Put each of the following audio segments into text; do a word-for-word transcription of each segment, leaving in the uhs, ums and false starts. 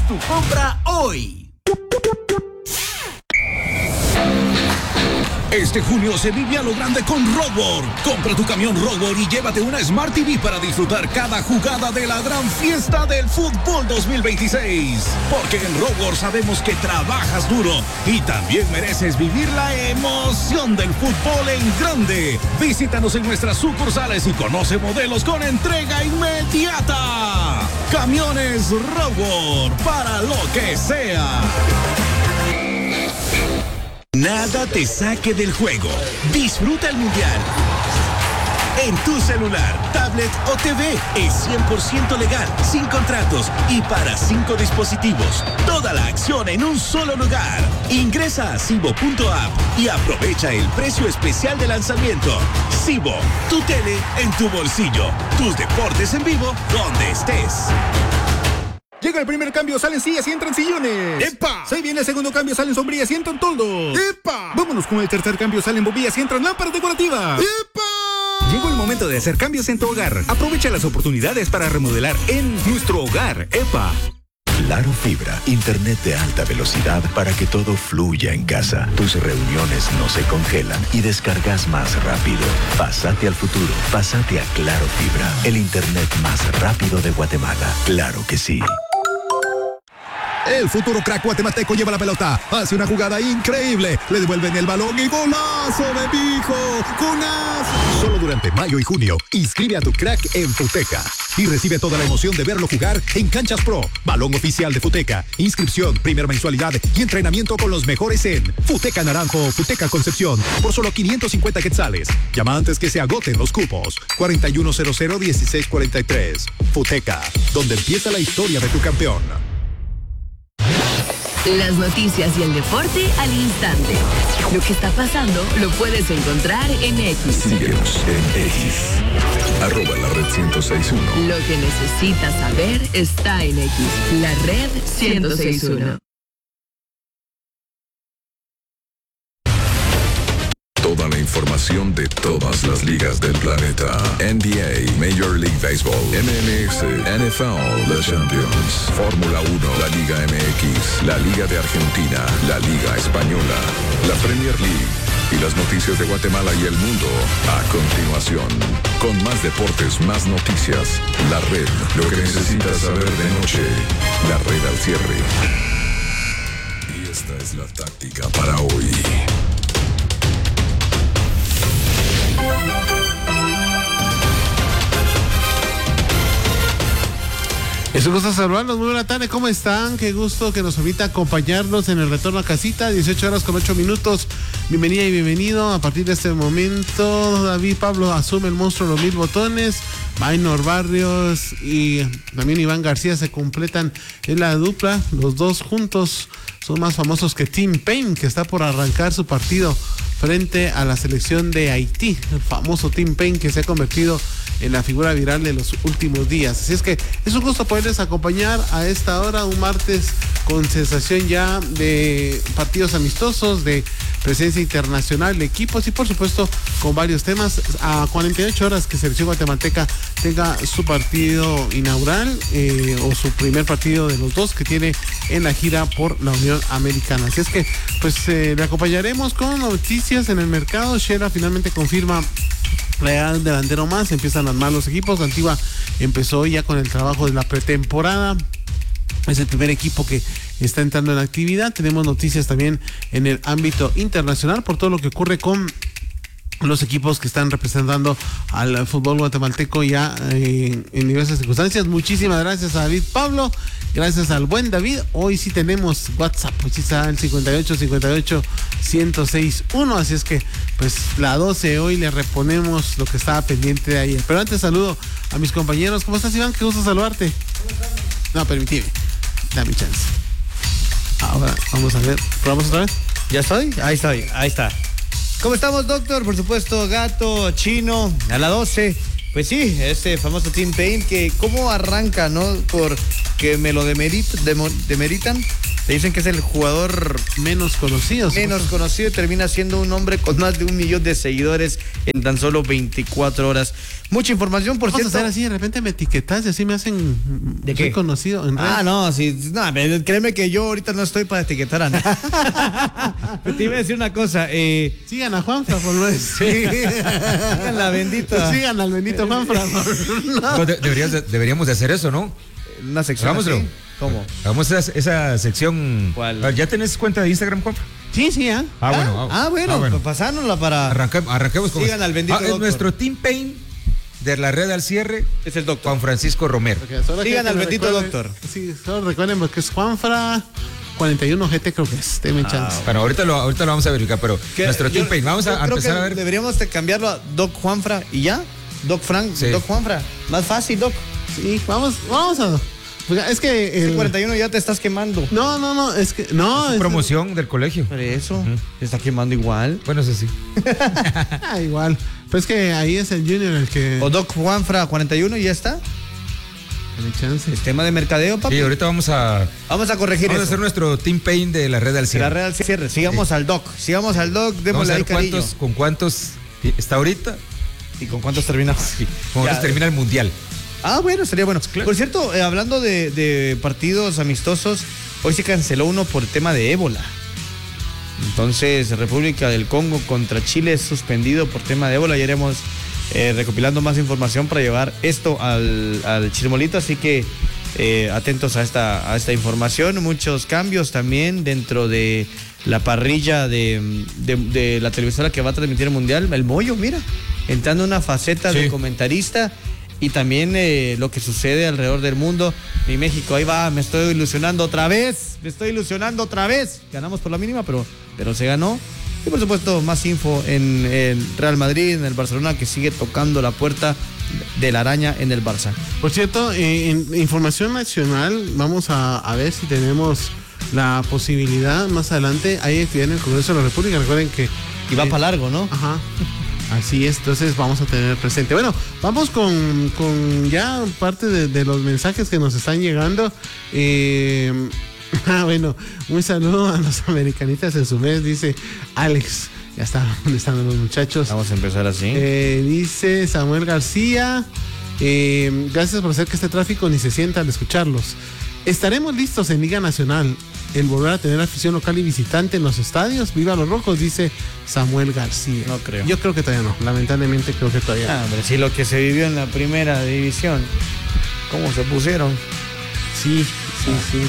tu compra hoy. Este junio se vive a lo grande con Rockworld. Compra tu camión Rockworld y llévate una Smart T V para disfrutar cada jugada de la gran fiesta del fútbol dos mil veintiséis. Porque en Rockworld sabemos que trabajas duro y también mereces vivir la emoción del fútbol en grande. Visítanos en nuestras sucursales y conoce modelos con entrega inmediata. Camiones Rockworld, para lo que sea. Nada te saque del juego. Disfruta el mundial en tu celular, tablet o T V. Es cien por ciento legal, sin contratos y para cinco dispositivos. Toda la acción en un solo lugar. Ingresa a Cibo punto app y aprovecha el precio especial de lanzamiento. Cibo, tu tele en tu bolsillo. Tus deportes en vivo donde estés. Llega el primer cambio, salen sillas y entran sillones. ¡Epa! Se viene el segundo cambio, salen sombrillas y entran toldos. ¡Epa! Vámonos con el tercer cambio, salen bombillas y entran lámparas decorativas. ¡Epa! Llegó el momento de hacer cambios en tu hogar. Aprovecha las oportunidades para remodelar en nuestro hogar. ¡Epa! Claro Fibra, internet de alta velocidad para que todo fluya en casa. Tus reuniones no se congelan y descargas más rápido. Pásate al futuro, pásate a Claro Fibra, el internet más rápido de Guatemala. Claro que sí. El futuro crack guatemalteco lleva la pelota, hace una jugada increíble, le devuelven el balón y golazo de Mijo, golazo. Solo durante mayo y junio, inscribe a tu crack en Futeca y recibe toda la emoción de verlo jugar en Canchas Pro, balón oficial de Futeca, inscripción, primera mensualidad y entrenamiento con los mejores en Futeca Naranjo o Futeca Concepción por solo quinientos cincuenta quetzales. Llama antes que se agoten los cupos. cuarenta y uno cero cero dieciséis cuarenta y tres. Futeca, donde empieza la historia de tu campeón. Las noticias y el deporte al instante. Lo que está pasando lo puedes encontrar en X. Síguenos en X. Arroba la red ciento seis punto uno. Lo que necesitas saber está en X. La red ciento seis punto uno. Toda la información de todas las ligas del planeta. N B A, Major League Baseball, M L S, N F L, The Champions, Fórmula uno, la Liga M X, la Liga de Argentina, la Liga Española, la Premier League y las noticias de Guatemala y el mundo. A continuación, con más deportes, más noticias. La red, lo que necesitas saber de noche. La red al cierre. Y esta es la táctica para hoy. Es un gusto saludarlos, muy buena tarde, ¿cómo están? Qué gusto que nos permita acompañarnos en el retorno a casita, dieciocho horas con ocho minutos. Bienvenida y bienvenido. A partir de este momento, David Pablo asume el monstruo de los mil botones. Maynor Barrios y también Iván García se completan en la dupla. Los dos juntos son más famosos que Tim Payne, que está por arrancar su partido frente a la selección de Haití. El famoso Tim Payne, que se ha convertido en la figura viral de los últimos días. Así es que es un gusto poderles acompañar a esta hora, un martes con sensación ya de partidos amistosos, de presencia internacional de equipos y por supuesto con varios temas. A cuarenta y ocho horas que Selección Guatemalteca tenga su partido inaugural eh, o su primer partido de los dos que tiene en la gira por la Unión Americana. Así es que pues eh, le acompañaremos con noticias en el mercado. Shela finalmente confirma la llegada del delantero más, empiezan a armar los equipos. Antigua empezó ya con el trabajo de la pretemporada. Es el primer equipo que está entrando en actividad. Tenemos noticias también en el ámbito internacional por todo lo que ocurre con los equipos que están representando al fútbol guatemalteco ya eh, en diversas circunstancias. Muchísimas gracias a David Pablo, gracias al buen David. Hoy sí tenemos WhatsApp, hoy sí está el cincuenta y ocho cincuenta y ocho ciento seis uno, así es que pues la doce hoy le reponemos lo que estaba pendiente de ayer. Pero antes saludo a mis compañeros. ¿Cómo estás, Iván? Qué gusto saludarte. No, permíteme, dame chance. Ahora vamos a ver, ¿probamos otra vez? ¿Ya estoy? Ahí estoy, ahí está. ¿Cómo estamos, doctor? Por supuesto, Gato, Chino, a la doce. Pues sí, este famoso Tim Payne, que cómo arranca, ¿no? Porque me lo demerit, demo, demeritan. Le dicen que es el jugador menos conocido. Menos conocido y termina siendo un hombre con más de un millón de seguidores en tan solo veinticuatro horas. Mucha información, por Vamos cierto. a hacer así, de repente me etiquetas y así me hacen ¿De qué? conocido en red. Ah, no, sí, no, créeme que yo ahorita no estoy para etiquetar a nadie. Te iba a decir una cosa. Eh, Sigan a Juanfra, por lo menos. Sí. Sigan la bendita. Sigan al bendito Juanfra. No, de, deberías de, deberíamos de hacer eso, ¿no? Una sección. Hagámoslo. Así. ¿Cómo? Hagamos esa, esa sección. ¿Cuál? ¿Ya tenés cuenta de Instagram, Juanfra? Sí, sí, ¿eh? Ah, bueno. Ah, bueno, ah, bueno. pues pasárnosla para. Arranque, arranquemos con Sigan eso. al bendito Ah, doctor. nuestro Team Pain de la red al cierre es el doctor Juan Francisco Romero. Okay, Sigan que al bendito recuerden, doctor. Sí, solo recuerden porque es Juanfra cuarenta y uno G T, creo que es. Denme Ah, chance. Bueno, ahorita lo, ahorita lo vamos a verificar, pero Que nuestro yo- Team Pain, vamos yo a, a creo empezar que a ver. Deberíamos de cambiarlo a Doc Juanfra y ya. Doc Frank, Sí. Doc Juanfra. Más fácil, Doc. Sí, vamos, vamos a. Oiga, es que. El... cuarenta y uno ya te estás quemando. No, no, no, es que. No, es Promoción del colegio. Por eso, te está quemando igual. Bueno, eso sí. Ah, igual. Pues es que ahí es el Junior el que. O Doc Juanfra cuarenta y uno y ya está. Denme chance. Es tema de mercadeo, papi. Sí, ahorita vamos a, Vamos a corregir vamos a eso. hacer nuestro Team Pain de la red al La cierre. Real cierre. Sigamos al Doc. Sigamos al Doc. Vamos Démosle a ahí ver cariño. cuántos, con cuántos está ahorita, ¿Y con cuántos terminamos? con cuántos Ya. termina el mundial. Ah, bueno, estaría bueno. Claro. Por cierto, eh, hablando de, de partidos amistosos, hoy se canceló uno por tema de ébola. Entonces, República del Congo contra Chile es suspendido por tema de ébola. Ya iremos eh, recopilando más información para llevar esto al, al Chirmolito, así que eh, atentos a esta, a esta información. Muchos cambios también dentro de la parrilla de, de, de la televisora que va a transmitir el Mundial. El Moyo, mira, entrando en una faceta Sí. de comentarista. Y también eh, lo que sucede alrededor del mundo. Mi México, ahí va, me estoy ilusionando otra vez. Me estoy ilusionando otra vez. Ganamos por la mínima, pero, pero se ganó. Y por supuesto, más info en el Real Madrid, en el Barcelona, que sigue tocando la puerta de la araña en el Barça. Por cierto, eh, en información nacional, vamos a, a ver si tenemos la posibilidad más adelante. Hay actividad en el Congreso de la República. Recuerden que. Y va eh, para largo, ¿no? Ajá. Así es, entonces vamos a tener presente. Bueno, vamos con, con ya parte de, de los mensajes que nos están llegando. Eh, ah, bueno, un saludo a los americanistas en su mes, dice Alex. Ya está, ¿dónde están los muchachos? Vamos a empezar así. Eh, dice Samuel García, eh, gracias por hacer que este tráfico ni se sienta al escucharlos. Estaremos listos en Liga Nacional. El volver a tener afición local y visitante en los estadios. Viva los rojos, dice Samuel García. No creo. Yo creo que todavía no. Lamentablemente creo que todavía Ah, hombre, si lo que se vivió en la primera división, ¿cómo se pusieron? no. Sí, sí, sí.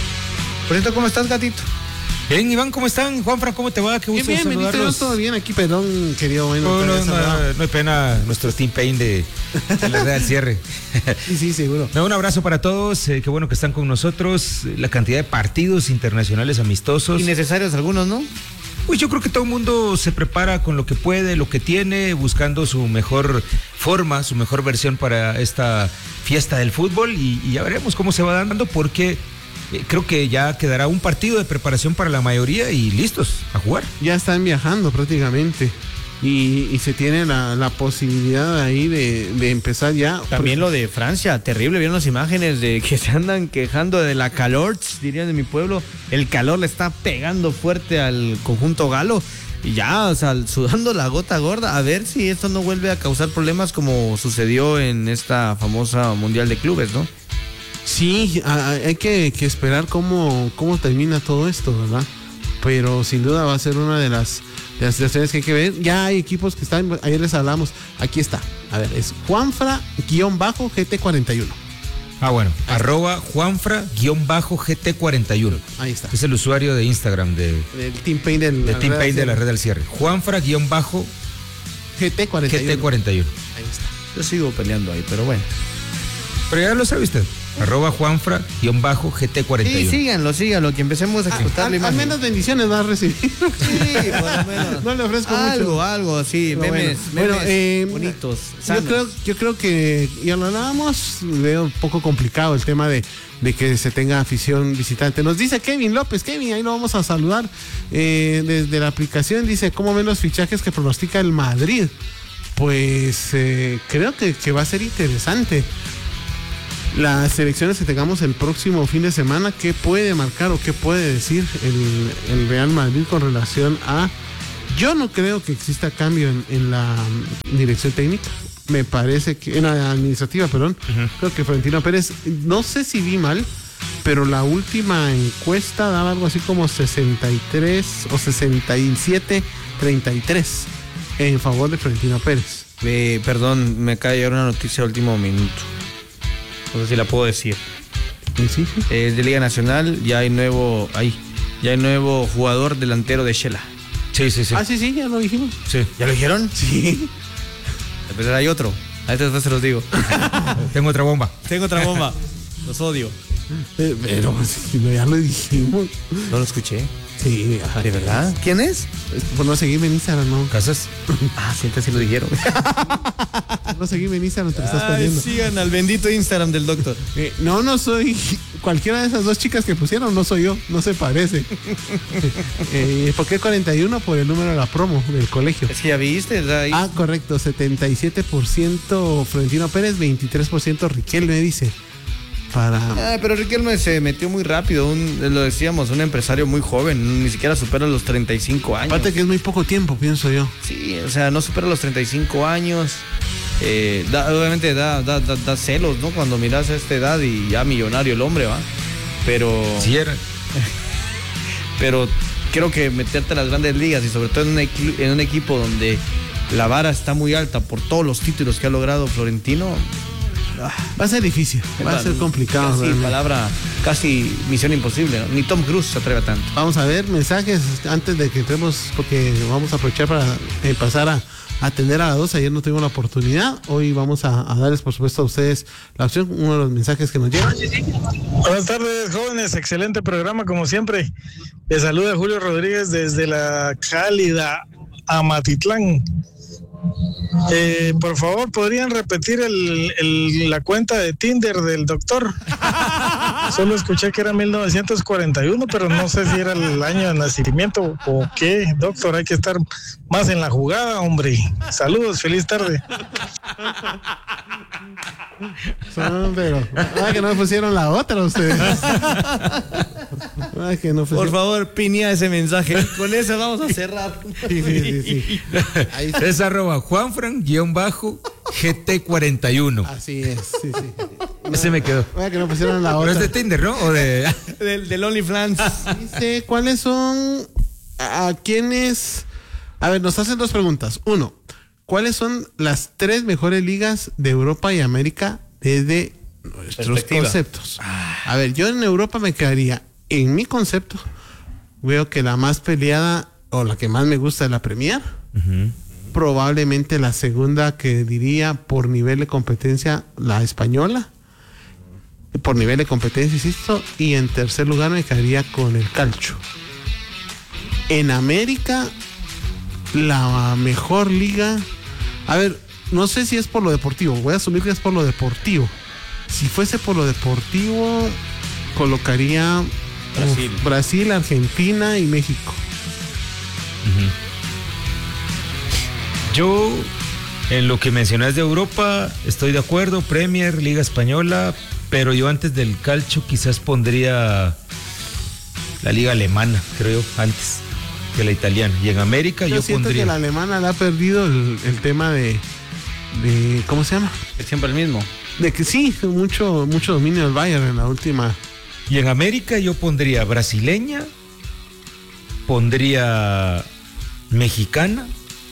Por cierto, ¿cómo estás, gatito? Bien, Iván, ¿cómo están? Juanfra, ¿cómo te va? Qué Bien, gusto bien, Benito, saludarlos. todo bien aquí, perdón, querido. Bueno, No, no, todavía no, saludaba. no hay pena, nuestro Team Pain de, de la red al cierre. Sí, sí, seguro. No, un abrazo para todos, eh, qué bueno que están con nosotros. La cantidad de partidos internacionales amistosos. Innecesarios algunos, ¿no? Pues yo creo que todo el mundo se prepara con lo que puede, lo que tiene, buscando su mejor forma, su mejor versión para esta fiesta del fútbol y, y ya veremos cómo se va dando porque eh, creo que ya quedará un partido de preparación para la mayoría y listos a jugar. Ya están viajando prácticamente. Y, y se tiene la, la posibilidad ahí de, de empezar ya. También lo de Francia, terrible, vieron las imágenes de que se andan quejando de la calor, dirían de mi pueblo. El calor le está pegando fuerte al conjunto galo y ya, o sea, sudando la gota gorda. A ver si esto no vuelve a causar problemas como sucedió en esta famosa Mundial de Clubes, ¿no? Sí, a- a- hay que, que esperar cómo, cómo termina todo esto, ¿verdad? Pero sin duda va a ser una de las, de las situaciones que hay que ver. Ya hay equipos que están, ayer les hablamos, aquí está. A ver, es Juanfra-G T cuarenta y uno. Ah, bueno, arroba Juanfra-G T cuarenta y uno. Ahí está. Es el usuario de Instagram de, El Team Pain del de Team Pain de la red al cierre. Juanfra-G T cuarenta y uno. T cuarenta y uno. Ahí está. Yo sigo peleando ahí, pero bueno. Pero ya lo sabe usted. Arroba Juanfra-G T cuarenta y uno. Sí, síganlo, síganlo, que empecemos a explotar Al, la al imagen. menos bendiciones va a recibir. Sí, por lo menos. No le ofrezco algo, mucho. algo, sí, Pero memes, bueno, memes bueno, eh, bonitos, Yo sanos. creo, yo creo que ya lo hablábamos, veo un poco complicado el tema de, de que se tenga afición visitante. Nos dice Kevin López, Kevin, ahí lo vamos a saludar eh, desde la aplicación, dice, ¿cómo ven los fichajes que pronostica el Madrid? Pues eh, creo que, que va a ser interesante. las elecciones que tengamos el próximo fin de semana, ¿qué puede marcar o qué puede decir el, el Real Madrid con relación a... Yo no creo que exista cambio en, en la dirección técnica. Me parece que... En la administrativa, perdón. Uh-huh. Creo que Florentino Pérez... No sé si vi mal, pero la última encuesta daba algo así como sesenta y tres o sesenta y siete treinta y tres en favor de Florentino Pérez. Eh, perdón, me acaba de llegar una noticia de último minuto. No sé si la puedo decir. Sí, sí. Eh, de Liga Nacional ya hay nuevo, ahí, ya hay nuevo jugador delantero de Shela. Sí, sí, sí. Ah, sí, sí, ya lo dijimos. Sí. ¿Ya lo dijeron? Sí. Pero hay otro. A este después se los digo. Tengo otra bomba. Tengo otra bomba. Los odio. Eh, pero si no, ya lo dijimos. No lo escuché. Sí, ajá. ¿De verdad? ¿Quién es? Por no seguirme en Instagram, ¿no? ¿Casas? Ah, sí, entonces sí lo dijeron. No seguirme en Instagram, te lo estás perdiendo. Sigan al bendito Instagram del doctor. Eh, no, no soy cualquiera de esas dos chicas que pusieron, no soy yo, no se parece. eh, ¿Por qué cuarenta y uno? Por el número de la promo del colegio. Es que ya viste, ahí. Ah, correcto, setenta y siete por ciento Florentino Pérez, veintitrés por ciento Riquelme, dice. Para... Ah, pero Riquelme se metió muy rápido, un, lo decíamos, un empresario muy joven, ni siquiera supera los treinta y cinco años. Aparte que es muy poco tiempo, pienso yo. Sí, o sea, no supera los treinta y cinco años. Eh, da, obviamente da, da, da, da celos, ¿no? Cuando miras a esta edad y ya millonario el hombre, ¿va? Pero... Sí era. Pero creo que meterte a las grandes ligas y sobre todo en un, equi- en un equipo donde la vara está muy alta por todos los títulos que ha logrado Florentino... Va a ser difícil, va a ser complicado. Casi realmente. palabra, casi misión imposible, ¿no? Ni Tom Cruise se atreve a tanto. Vamos a ver mensajes antes de que entremos, porque vamos a aprovechar para eh, pasar a atender a las dos. Ayer no tuvimos la oportunidad, hoy vamos a, a darles por supuesto a ustedes la opción, uno de los mensajes que nos llegan. Buenas tardes, jóvenes, excelente programa como siempre. Les saluda Julio Rodríguez desde la cálida Amatitlán. Eh, por favor, ¿podrían repetir el, el, la cuenta de Tinder del doctor? Solo escuché que era mil novecientos cuarenta y uno, pero no sé si era el año de nacimiento o qué. Doctor, hay que estar más en la jugada, hombre. Saludos, feliz tarde. Son, pero, ah, que no me pusieron la otra ustedes. Ah, que no Por favor, pinea ese mensaje. Con eso vamos a cerrar. Sí, sí, sí, sí. Ahí está. Es arroba Juanfran guión bajo G T cuarenta y uno. Así es, sí, sí. Ese me quedó. Ah, que no pusieron la Pero otra. es de Tinder, ¿no? O de... del, del OnlyFans. Dice, ¿cuáles son a, a quiénes? A ver, nos hacen dos preguntas. Uno, ¿cuáles son las tres mejores ligas de Europa y América desde nuestros conceptos? A ver, yo en Europa me quedaría, en mi concepto, veo que la más peleada o la que más me gusta es la Premier. Uh-huh. Probablemente la segunda que diría por nivel de competencia, la española. Por nivel de competencia, insisto. Y en tercer lugar me quedaría con el calcio. En América, la mejor liga... A ver, no sé si es por lo deportivo. Voy a asumir que es por lo deportivo. Si fuese por lo deportivo, colocaría Brasil, uf, Brasil, Argentina y México. Uh-huh. Yo, en lo que mencionas de Europa, estoy de acuerdo. Premier, Liga Española, pero yo antes del calcio quizás pondría la Liga Alemana, creo, antes que la italiana. Y en América yo, yo siento pondría... que la alemana le ha perdido el, el tema de, de... ¿Cómo se llama? Es siempre el mismo. De que sí, mucho, mucho dominio del Bayern en la última. Y en América yo pondría brasileña, pondría mexicana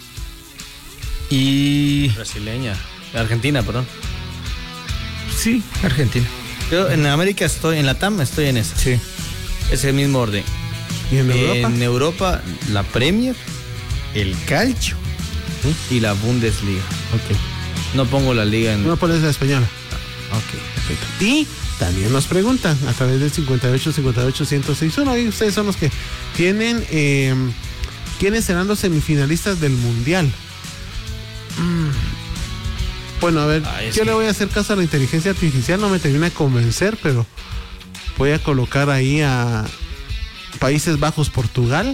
y... Brasileña. Argentina, perdón. Sí, Argentina. Yo en América estoy, en la T A M estoy en esa. Sí. Ese mismo orden. ¿Y en Europa? En Europa, la Premier, el calcio ¿sí? y la Bundesliga. Ok. No pongo la liga en... No pones la española. No. Ok, perfecto. Y también nos preguntan a través del cincuenta y ocho, cincuenta y ocho, ciento seis uno. Y ustedes son los que tienen... Eh, ¿quiénes serán los semifinalistas del Mundial? Mm. Bueno, a ver, ah, yo sí. le voy a hacer caso a la inteligencia artificial. No me termina de convencer, pero voy a colocar ahí a Países Bajos, Portugal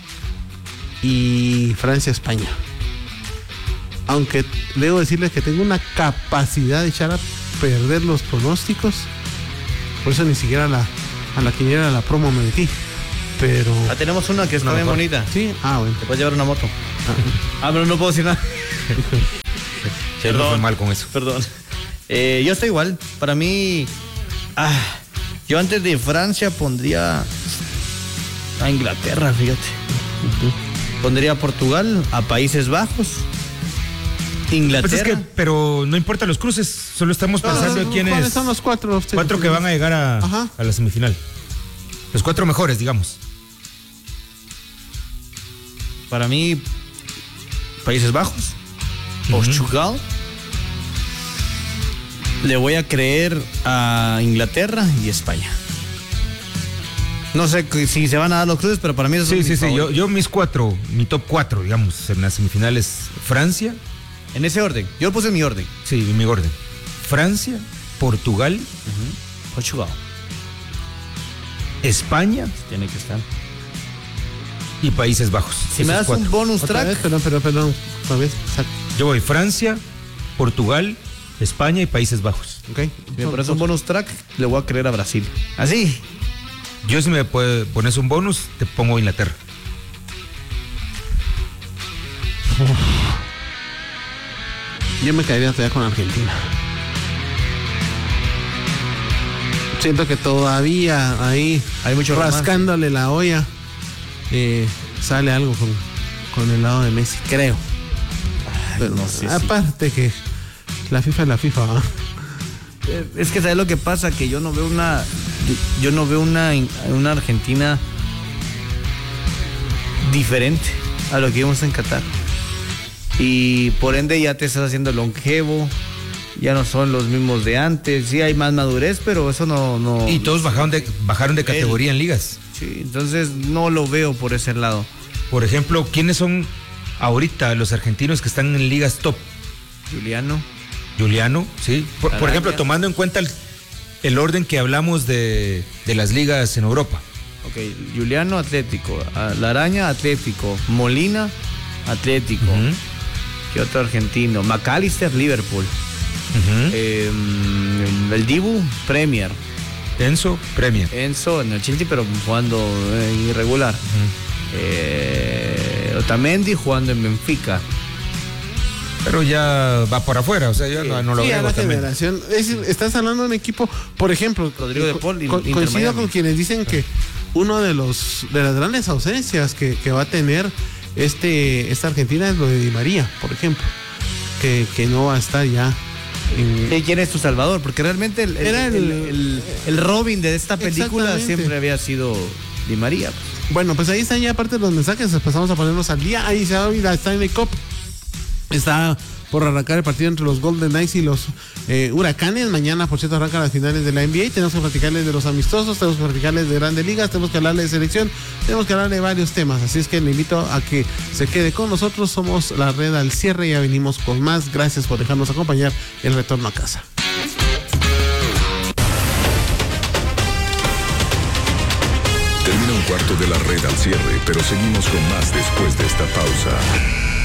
y Francia, España. Aunque debo decirles que tengo una capacidad de echar a perder los pronósticos. Por eso ni siquiera a la, a la quiniela de la promo me metí. Pero. Ah, tenemos una que está bien bonita. Sí, ah, bueno. Te puedes llevar una moto. Ah, ah pero no puedo decir nada. Se lo fue mal con eso. Perdón. Eh, yo estoy igual. Para mí. Ah, yo antes de Francia pondría a Inglaterra, fíjate. Uh-huh. Pondría a Portugal, a Países Bajos. Inglaterra. Pues es que, pero no importa los cruces, solo estamos pensando no, en quiénes. ¿Cuáles son los cuatro? Cuatro que van a llegar a, a la semifinal. Los cuatro mejores, digamos. Para mí, Países Bajos, uh-huh. Portugal. Le voy a creer a Inglaterra y España. No sé si se van a dar los cruces, pero para mí eso sí, son sí, mis sí. Yo, yo mis cuatro, mi top cuatro, digamos, en las semifinales, Francia. En ese orden. Yo lo puse en mi orden. Sí, en mi orden. Francia, Portugal, uh-huh. Portugal, España. Tiene que estar. Y Países Bajos. Si me das cuatro. Un bonus ¿Otra track. Vez? Perdón, perdón, perdón. Otra vez. Yo voy Francia, Portugal, España y Países Bajos. Ok. Me parece un bonus track, le voy a creer a Brasil. Así. Yo si me puede, pones un bonus, te pongo Inglaterra. Uf. Yo me caería todavía con Argentina. Siento que todavía ahí hay mucho rascándole romance. La olla eh, sale algo con, con el lado de Messi, creo. Ay, pero no sé aparte si... que la FIFA es la FIFA, ¿eh? Es que sabes lo que pasa, que yo no veo una yo no veo una una Argentina diferente a lo que vimos en Qatar. Y por ende ya te estás haciendo longevo, ya no son los mismos de antes, sí hay más madurez, pero eso no... no y todos bajaron de, bajaron de categoría en ligas. Sí, entonces no lo veo por ese lado. Por ejemplo, ¿quiénes son ahorita los argentinos que están en ligas top? Juliano. Juliano, sí. Por, por ejemplo, tomando en cuenta el, el orden que hablamos de, de las ligas en Europa. Ok, Juliano, Atlético, La Araña, Atlético, Molina, Atlético. Uh-huh. ¿Qué otro argentino? McAllister, Liverpool. Uh-huh. eh, el Dibu, Premier. Enzo, Premier. Enzo en el Chelsea, pero jugando eh, irregular. Uh-huh. eh, Otamendi jugando en Benfica. Pero ya va por afuera, o sea, yo sí, no, no lo sí, veo. La generación, es, estás hablando de un equipo, por ejemplo, Rodrigo de Paul, co- coincido con quienes dicen que uno de los de las grandes ausencias que, que va a tener este esta Argentina es lo de Di María, por ejemplo, que, que no va a estar ya. En... ¿Quién es tu salvador? Porque realmente el, el, Era el, el, el, el Robin de esta película siempre había sido Di María. Bueno, pues ahí están ya parte de los mensajes, empezamos a ponernos al día. Ahí se va a ir la Stanley Cup. Está por arrancar el partido entre los Golden Knights y los eh, Huracanes. Mañana, por cierto, arrancan las finales de la N B A. Tenemos que platicarles de los amistosos, tenemos que platicarles de grandes ligas, tenemos que hablarles de selección, tenemos que hablar de varios temas. Así es que le invito a que se quede con nosotros. Somos la Red al Cierre y ya venimos con más. Gracias por dejarnos acompañar el retorno a casa. Termina un cuarto de la Red al Cierre, pero seguimos con más después de esta pausa.